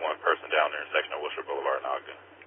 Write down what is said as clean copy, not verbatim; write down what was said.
one person down there in section of Wilshire Boulevard in Ogden.